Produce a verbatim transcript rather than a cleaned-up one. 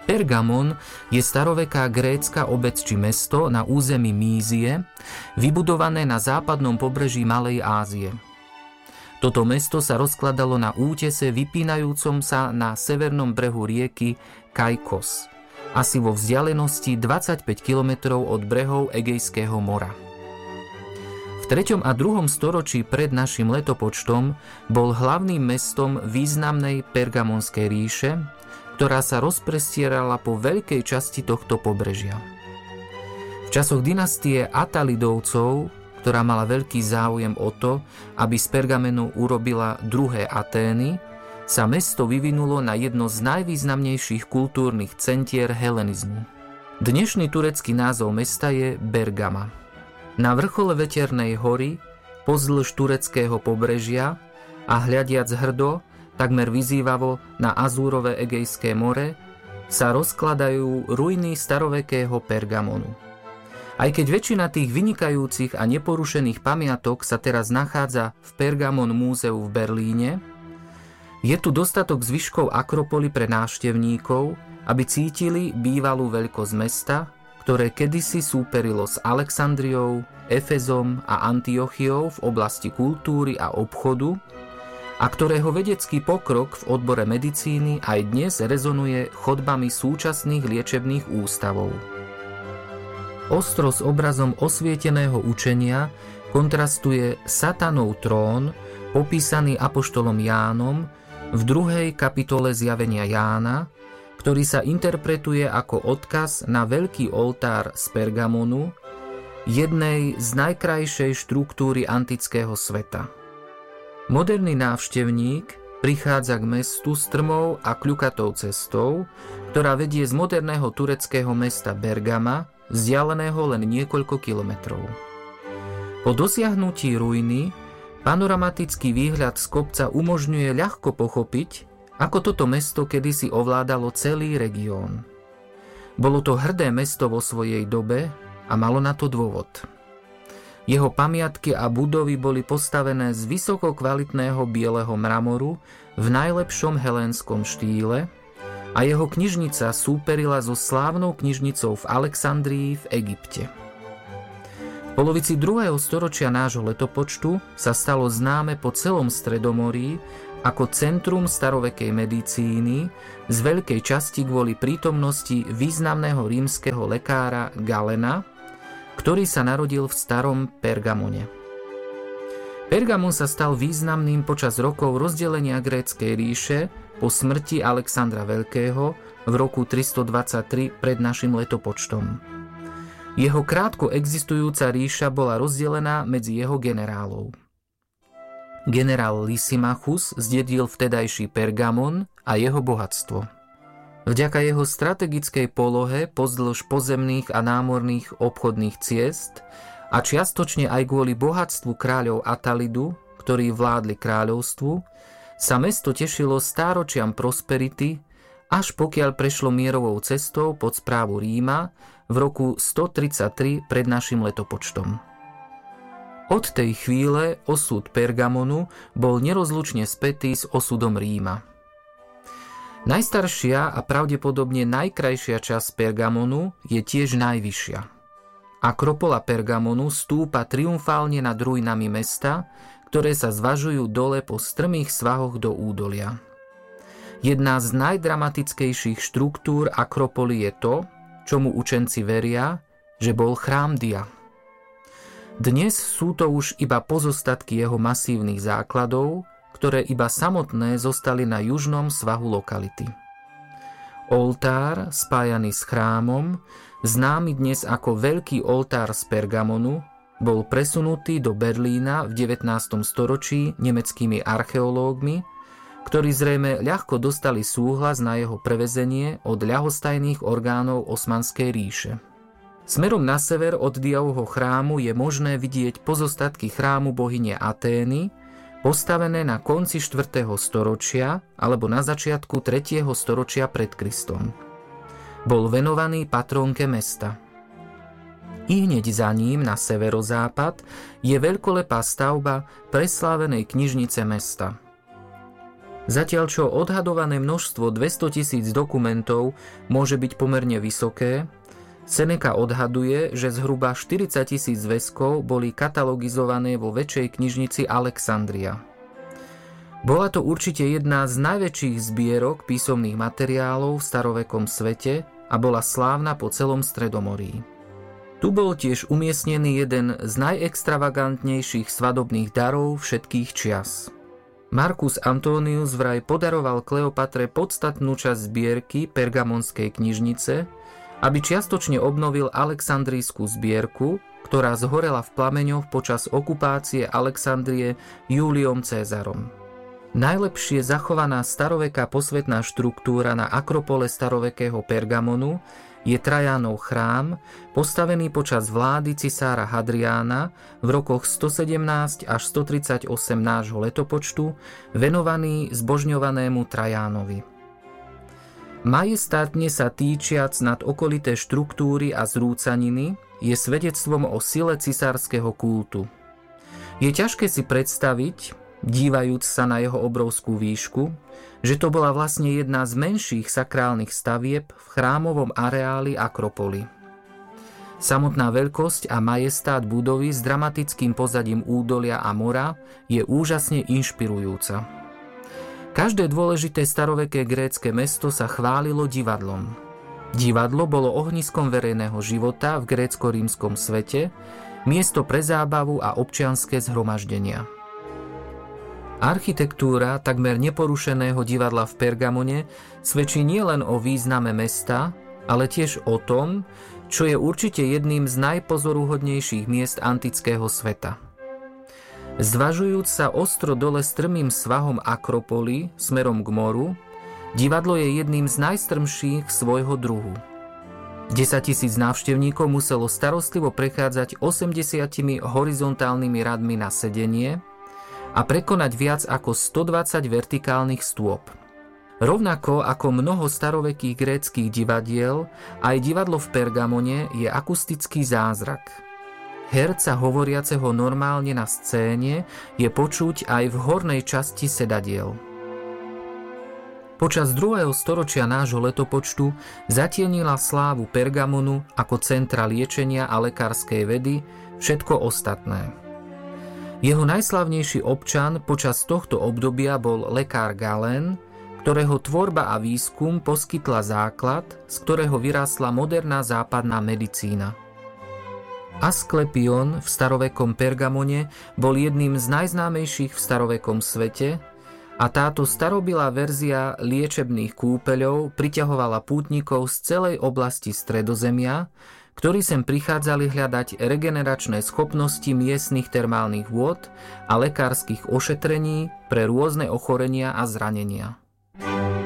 Pergamon je staroveká grécka obec či mesto na území Mízie, vybudované na západnom pobreží Malej Ázie. Toto mesto sa rozkladalo na útese vypínajúcom sa na severnom brehu rieky Kaikos, asi vo vzdialenosti dvadsaťpäť kilometrov od brehov Egejského mora. V treťom a druhom storočí pred našim letopočtom bol hlavným mestom významnej Pergamonskej ríše, ktorá sa rozprestierala po veľkej časti tohto pobrežia. V časoch dynastie Atalidovcov, ktorá mala veľký záujem o to, aby z Pergamenu urobila druhé Atény, sa mesto vyvinulo na jedno z najvýznamnejších kultúrnych centier helenizmu. Dnešný turecký názov mesta je Bergama. Na vrchole Veternej hory, pozdĺž tureckého pobrežia a hľadiac hrdo, takmer vyzývavo na azúrové Egejské more, sa rozkladajú ruiny starovekého Pergamonu. Aj keď väčšina tých vynikajúcich a neporušených pamiatok sa teraz nachádza v Pergamon múzeu v Berlíne, je tu dostatok zvyškov Akropoly pre návštevníkov, aby cítili bývalú veľkosť mesta, ktoré kedysi súperilo s Alexandriou, Efezom a Antiochiou v oblasti kultúry a obchodu, a ktorého vedecký pokrok v odbore medicíny aj dnes rezonuje chodbami súčasných liečebných ústavov. Ostro s obrazom osvieteného učenia kontrastuje Satanov trón, popísaný apoštolom Jánom v druhej kapitole Zjavenia Jána, ktorý sa interpretuje ako odkaz na veľký oltár z Pergamonu, jednej z najkrajšej štruktúry antického sveta. Moderný návštevník prichádza k mestu strmou a kľukatou cestou, ktorá vedie z moderného tureckého mesta Bergama, vzdialeného len niekoľko kilometrov. Po dosiahnutí ruiny panoramatický výhľad z kopca umožňuje ľahko pochopiť, ako toto mesto kedysi ovládalo celý región. Bolo to hrdé mesto vo svojej dobe a malo na to dôvod. Jeho pamiatky a budovy boli postavené z vysoko kvalitného bieleho mramoru v najlepšom helénskom štýle a jeho knižnica súperila so slávnou knižnicou v Alexandrii v Egypte. V polovici druhého storočia nášho letopočtu sa stalo známe po celom Stredomorí ako centrum starovekej medicíny, z veľkej časti kvôli prítomnosti významného rímskeho lekára Galena, ktorý sa narodil v starom Pergamone. Pergamon sa stal významným počas rokov rozdelenia Gréckej ríše po smrti Alexandra Veľkého v roku tristodvadsaťtri pred našim letopočtom. Jeho krátko existujúca ríša bola rozdelená medzi jeho generálov. Generál Lysimachus zdedil vtedajší Pergamon a jeho bohatstvo. Vďaka jeho strategickej polohe pozdĺž pozemných a námorných obchodných ciest a čiastočne aj kvôli bohatstvu kráľov Atalidu, ktorí vládli kráľovstvu, sa mesto tešilo stáročiam prosperity, až pokiaľ prešlo mierovou cestou pod správu Ríma v roku stotridsaťtri pred našim letopočtom. Od tej chvíle osud Pergamonu bol nerozlučne spätý s osudom Ríma. Najstaršia a pravdepodobne najkrajšia časť Pergamonu je tiež najvyššia. Akropola Pergamonu stúpa triumfálne nad ruinami mesta, ktoré sa zvažujú dole po strmých svahoch do údolia. Jedna z najdramatickejších štruktúr Akropoly je to, čomu učenci veria, že bol chrám Dia. Dnes sú to už iba pozostatky jeho masívnych základov, ktoré iba samotné zostali na južnom svahu lokality. Oltár, spájaný s chrámom, známy dnes ako Veľký oltár z Pergamonu, bol presunutý do Berlína v devätnástom storočí nemeckými archeológmi, ktorí zrejme ľahko dostali súhlas na jeho prevezenie od ľahostajných orgánov Osmanskej ríše. Smerom na sever od Diovho chrámu je možné vidieť pozostatky chrámu bohyne Atény, postavené na konci štvrtého storočia alebo na začiatku tretieho storočia pred Kristom. Bol venovaný patrónke mesta. I hneď za ním na severozápad je veľkolepá stavba preslávenej knižnice mesta. Zatiaľ čo odhadované množstvo dvestotisíc dokumentov môže byť pomerne vysoké, Seneca odhaduje, že zhruba štyridsaťtisíc zväzkov boli katalogizované vo väčšej knižnici Alexandria. Bola to určite jedna z najväčších zbierok písomných materiálov v starovekom svete a bola slávna po celom Stredomorí. Tu bol tiež umiestnený jeden z najextravagantnejších svadobných darov všetkých čias. Marcus Antonius vraj podaroval Kleopatre podstatnú časť zbierky pergamonskej knižnice, aby čiastočne obnovil Alexandrijskú zbierku, ktorá zhorela v plameňoch počas okupácie Alexandrie Júliom Cézarom. Najlepšie zachovaná staroveká posvetná štruktúra na akropole starovekého Pergamonu je Trajanov chrám, postavený počas vlády cisára Hadriána v rokoch stosedemnásť až stotridsaťosem nášho letopočtu, venovaný zbožňovanému Trajánovi. Majestátne sa týčiac nad okolité štruktúry a zrúcaniny je svedectvom o sile cisárskeho kultu. Je ťažké si predstaviť, dívajúc sa na jeho obrovskú výšku, že to bola vlastne jedna z menších sakrálnych stavieb v chrámovom areáli Akropoly. Samotná veľkosť a majestát budovy s dramatickým pozadím údolia a mora je úžasne inšpirujúca. Každé dôležité staroveké grécke mesto sa chválilo divadlom. Divadlo bolo ohniskom verejného života v grécko-rímskom svete, miesto pre zábavu a občianske zhromaždenia. Architektúra takmer neporušeného divadla v Pergamone svedčí nielen o význame mesta, ale tiež o tom, čo je určite jedným z najpozoruhodnejších miest antického sveta. Zvažujúc sa ostro dole strmým svahom Akropoly smerom k moru, divadlo je jedným z najstrmších svojho druhu. desaťtisíc návštevníkov muselo starostlivo prechádzať osemdesiatimi horizontálnymi radmi na sedenie a prekonať viac ako stodvadsať vertikálnych stôp. Rovnako ako mnoho starovekých gréckych divadiel, aj divadlo v Pergamone je akustický zázrak. Herca hovoriaceho normálne na scéne je počuť aj v hornej časti sedadiel. Počas druhého storočia nášho letopočtu zatienila slávu Pergamonu ako centra liečenia a lekárskej vedy všetko ostatné. Jeho najslávnejší občan počas tohto obdobia bol lekár Galén, ktorého tvorba a výskum poskytla základ, z ktorého vyrástla moderná západná medicína. Asklepion v starovekom Pergamone bol jedným z najznámejších v starovekom svete a táto starobilá verzia liečebných kúpeľov priťahovala pútnikov z celej oblasti Stredozemia, ktorí sem prichádzali hľadať regeneračné schopnosti miestnych termálnych vôd a lekárskych ošetrení pre rôzne ochorenia a zranenia.